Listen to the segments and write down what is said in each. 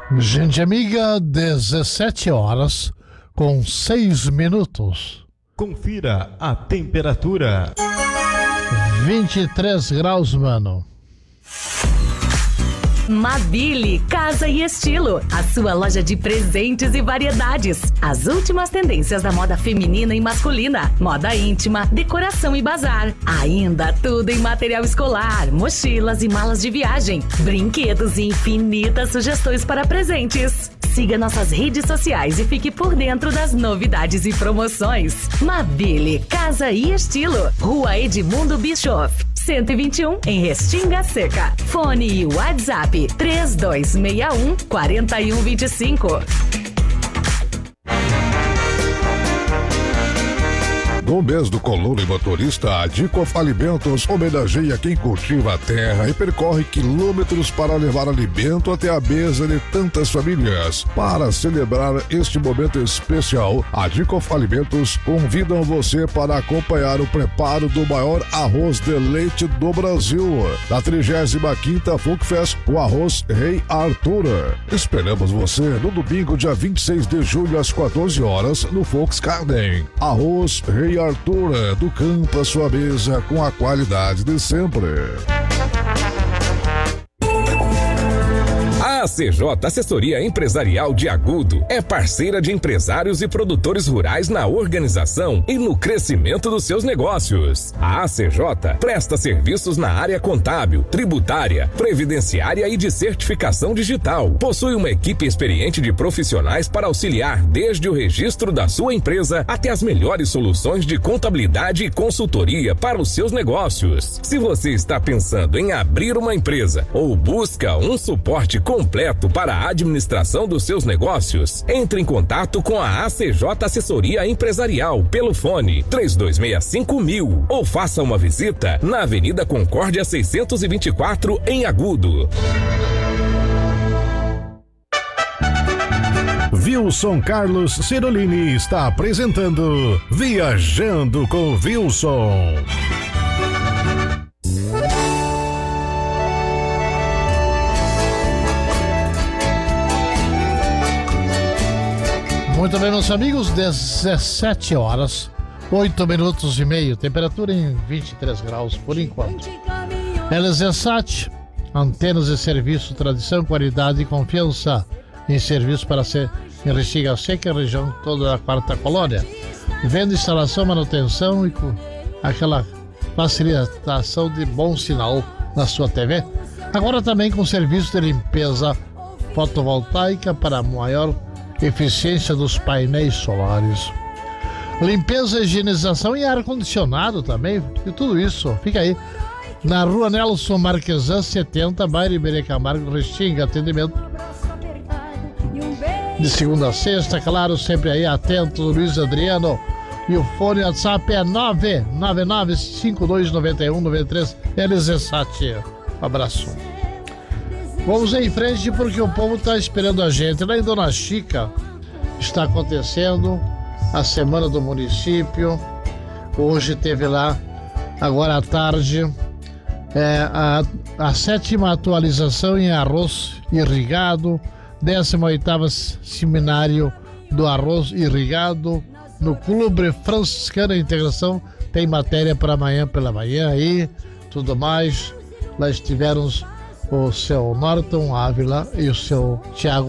Gente amiga, 17 horas com 6 minutos. Confira a temperatura. 23 graus, mano. Mabile Casa e Estilo, a sua loja de presentes e variedades. As últimas tendências da moda feminina e masculina, moda íntima, decoração e bazar. Ainda tudo em material escolar, mochilas e malas de viagem, brinquedos e infinitas sugestões para presentes. Siga nossas redes sociais e fique por dentro das novidades e promoções. Mabile Casa e Estilo, Rua Edmundo Bischoff, 121, em Restinga Seca. Fone e WhatsApp 3261-4125. No mês do colono e motorista, a Dicof Alimentos homenageia quem cultiva a terra e percorre quilômetros para levar alimento até a mesa de tantas famílias. Para celebrar este momento especial, a Dicof Alimentos convidam você para acompanhar o preparo do maior arroz de leite do Brasil, da 35ª Folkfest, o arroz Rei Arthur. Esperamos você no domingo, dia 26 de julho, às 14 horas, no Volksgarten. Arroz Rei Arthur, do campo à sua mesa, com a qualidade de sempre. A ACJ Assessoria Empresarial de Agudo é parceira de empresários e produtores rurais na organização e no crescimento dos seus negócios. A ACJ presta serviços na área contábil, tributária, previdenciária e de certificação digital. Possui uma equipe experiente de profissionais para auxiliar desde o registro da sua empresa até as melhores soluções de contabilidade e consultoria para os seus negócios. Se você está pensando em abrir uma empresa ou busca um suporte completo para a administração dos seus negócios, entre em contato com a ACJ Assessoria Empresarial pelo fone 3265.000 ou faça uma visita na Avenida Concórdia 624 em Agudo. Wilson Carlos Cirolini está apresentando Viajando com Wilson. Muito bem, meus amigos, 17 horas, 8 minutos e meio, temperatura em 23 graus por enquanto. LZSat, antenas de serviço, tradição, qualidade e confiança em serviço para ser em Restinga Seca, região toda a quarta colônia. Venda, instalação, manutenção e com aquela facilitação de bom sinal na sua TV. Agora também com serviço de limpeza fotovoltaica para maior eficiência dos painéis solares. Limpeza, higienização e ar-condicionado também. E tudo isso fica aí na Rua Nelson Marquesan 70, bairro Iberê Camargo, Restinga. Atendimento de segunda a sexta, claro, sempre aí atento, Luiz Adriano. E o fone WhatsApp é 999-5291-93 LZSat. Abraço. Vamos em frente porque o povo está esperando a gente. Lá em Dona Chica está acontecendo a Semana do Município. Hoje teve lá, agora à tarde, a 7ª atualização em arroz irrigado, 18º Seminário do Arroz Irrigado no Clube Franciscana Integração. Tem matéria para amanhã pela manhã aí, tudo mais. Lá estiveram o seu Norton Ávila e o seu Thiago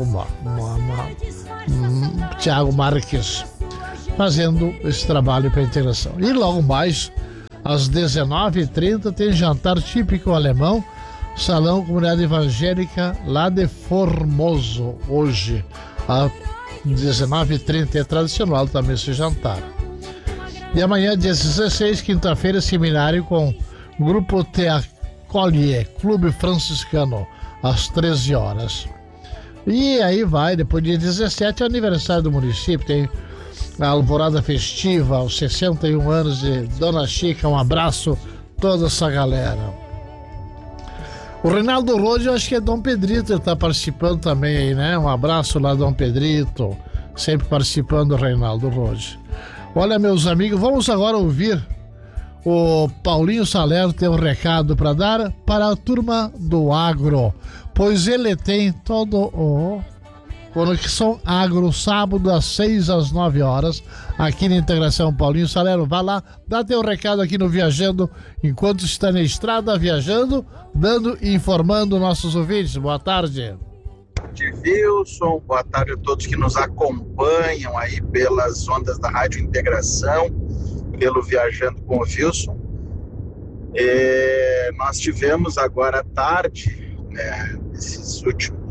Marques fazendo esse trabalho para a integração. E logo mais, às 19h30, tem jantar típico alemão, Salão Comunidade Evangélica lá de Formoso, hoje, às 19h30, é tradicional também esse jantar. E amanhã, dia 16, quinta-feira, seminário com o Grupo Collier, Clube Franciscano, às 13 horas. E aí vai, depois dia 17 é o aniversário do município, tem a alvorada festiva, aos 61 anos de Dona Chica. Um abraço a toda essa galera. O Reinaldo Rode, eu acho que é Dom Pedrito, ele está participando também aí, né? Um abraço lá, Dom Pedrito, sempre participando do Reinaldo Rode. Olha, meus amigos, vamos agora ouvir o Paulinho Salerno. Tem um recado para dar para a turma do agro, pois ele tem todo Conexão Agro, sábado, das 6 às 9 horas, aqui na Integração Paulinho Salerno. Vá lá, dá teu recado aqui no Viajando, enquanto está na estrada viajando, dando e informando nossos ouvintes. Boa tarde. Wilson, boa tarde a todos que nos acompanham aí pelas ondas da Rádio Integração, pelo Viajando com o Wilson. Nós tivemos agora à tarde, nas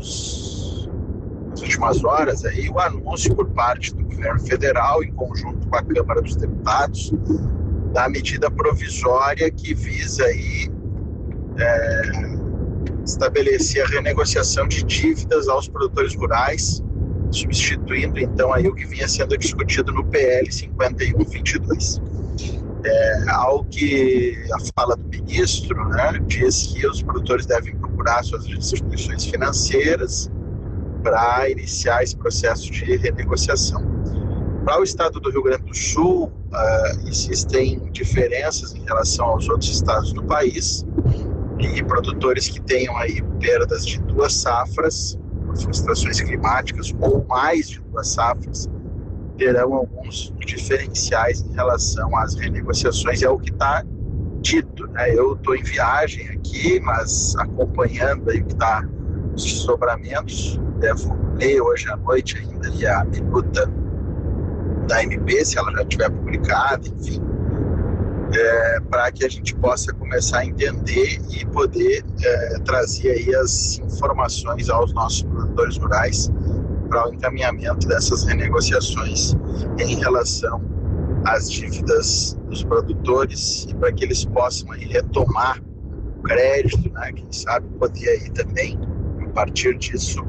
últimas horas, aí, o anúncio por parte do governo federal, em conjunto com a Câmara dos Deputados, da medida provisória que visa aí estabelecer a renegociação de dívidas aos produtores rurais, substituindo então aí o que vinha sendo discutido no PL 5122. Ao que a fala do ministro, diz que os produtores devem procurar suas instituições financeiras para iniciar esse processo de renegociação. Para o estado do Rio Grande do Sul, existem diferenças em relação aos outros estados do país, e produtores que tenham aí perdas de 2 safras, por frustrações climáticas, ou mais de 2 safras, terão alguns diferenciais em relação às renegociações. É o que está dito, Eu estou em viagem aqui, mas acompanhando aí o que está nos desdobramentos. Devo ler hoje à noite ainda ali a minuta da MP, se ela já estiver publicada, enfim, para que a gente possa começar a entender e poder trazer aí as informações aos nossos produtores rurais para o encaminhamento dessas renegociações em relação às dívidas dos produtores, e para que eles possam aí retomar o crédito, quem sabe poder aí também, a partir disso,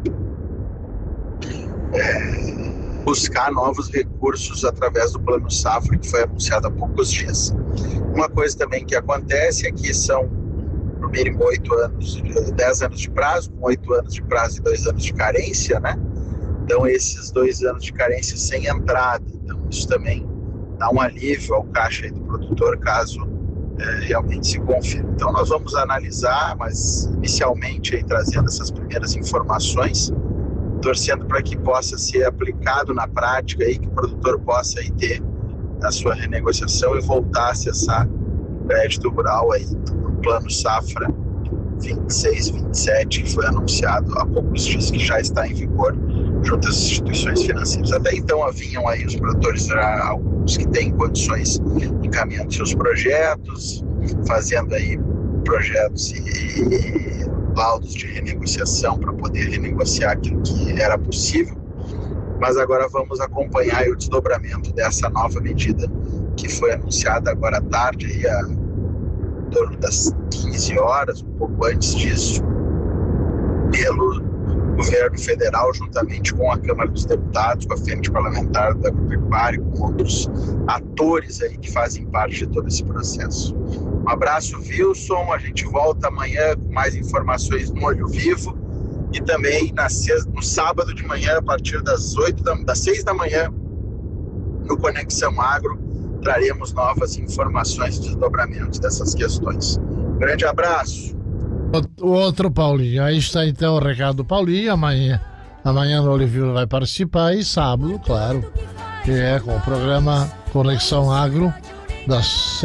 buscar novos recursos através do Plano Safra, que foi anunciado há poucos dias. Uma coisa também que acontece é que são, no mínimo, 10 anos de prazo, com 8 anos de prazo e 2 anos de carência, Então, esses 2 anos de carência sem entrada. Então, isso também dá um alívio ao caixa aí do produtor, caso realmente se confirme. Então, nós vamos analisar, mas inicialmente aí, trazendo essas primeiras informações, torcendo para que possa ser aplicado na prática, aí, que o produtor possa aí ter a sua renegociação e voltar a acessar o crédito rural aí, no Plano Safra 26-27, que foi anunciado há poucos dias, que já está em vigor junto às instituições financeiras. Até então haviam aí os produtores, alguns que têm condições, encaminhando seus projetos, fazendo aí projetos e laudos de renegociação para poder renegociar aquilo que era possível. Mas agora vamos acompanhar aí o desdobramento dessa nova medida que foi anunciada agora à tarde, aí, em torno das 15 horas, um pouco antes disso, pelo governo federal, juntamente com a Câmara dos Deputados, com a Frente Parlamentar da Agropecuária, com outros atores aí que fazem parte de todo esse processo. Um abraço, Wilson. A gente volta amanhã com mais informações no Olho Vivo, e também no sábado de manhã, a partir das 6 da manhã, no Conexão Agro, traremos novas informações e desdobramentos dessas questões. Um grande abraço. O outro Paulinho, aí está então o recado do Paulinho. Amanhã no Olivio vai participar, e sábado, claro, que é com o programa Conexão Agro, das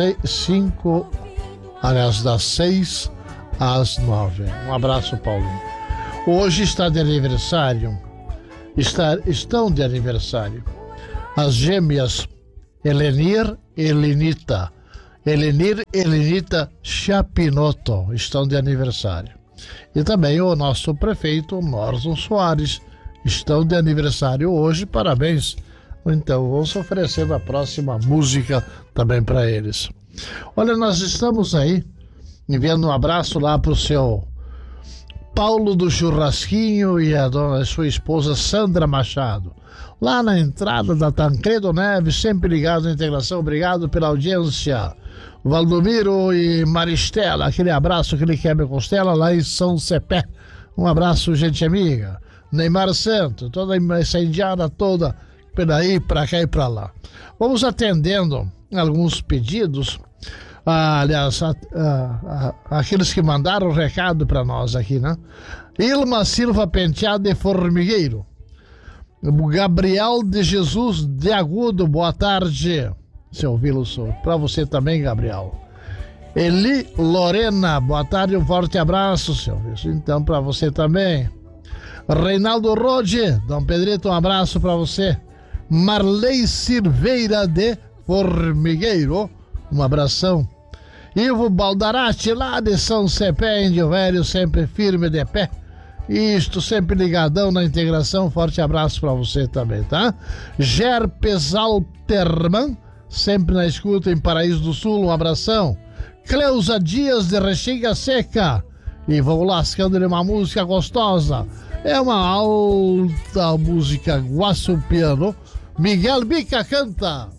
6 às 9. Um abraço, Paulinho. Hoje está de aniversário, estão de aniversário as gêmeas Elenir e Elenita. Elenita Chapinotto estão de aniversário. E também o nosso prefeito Norton Soares estão de aniversário hoje. Parabéns. Então vamos oferecendo a próxima música também para eles. Olha, nós estamos aí enviando um abraço lá para o seu Paulo do Churrasquinho e a sua esposa Sandra Machado, lá na entrada da Tancredo Neves, sempre ligado à integração. Obrigado pela audiência. Valdomiro e Maristela, aquele abraço, aquele quebra-costela lá em São Cepé. Um abraço, gente amiga. Neymar Santos, toda essa indiada toda, aí, para cá e para lá. Vamos atendendo alguns pedidos. Aliás, aqueles que mandaram o recado para nós aqui, Ilma Silva Penteado de Formigueiro. Gabriel de Jesus de Agudo, boa tarde, seu Wilson. Para você também, Gabriel. Eli Lorena, boa tarde, um forte abraço, seu Wilson. Então, para você também. Reinaldo Rode, Dom Pedrito, um abraço para você. Marley Silveira de Formigueiro, um abração. Ivo Baldarati, lá de São Cepé, Índio Velho, sempre firme de pé. Isto, sempre ligadão na integração. Forte abraço pra você também, tá? Gerpes Alterman, sempre na escuta em Paraíso do Sul, um abração. Cleusa Dias de Rexiga Seca. E vou lascando-lhe uma música gostosa. É uma alta música guaçupiano. Miguel Bica canta.